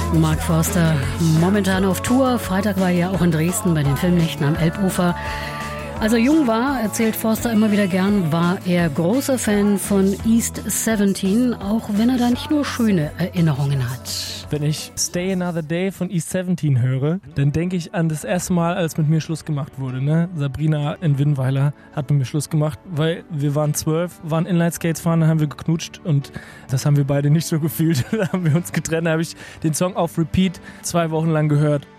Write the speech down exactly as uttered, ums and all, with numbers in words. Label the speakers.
Speaker 1: Mark Forster, momentan auf Tour. Freitag war er ja auch in Dresden bei den Filmnächten am Elbufer. Als er jung war, erzählt Forster immer wieder gern, war er großer Fan von East siebzehn, auch wenn er da nicht nur schöne Erinnerungen hat.
Speaker 2: Wenn ich Stay Another Day von East siebzehn höre, dann denke ich an das erste Mal, als mit mir Schluss gemacht wurde. Ne? Sabrina in Winnweiler hat mit mir Schluss gemacht, weil wir waren zwölf, waren Inline-Skates fahren, dann haben wir geknutscht und das haben wir beide nicht so gefühlt. Da haben wir uns getrennt, da habe ich den Song auf Repeat zwei Wochen lang gehört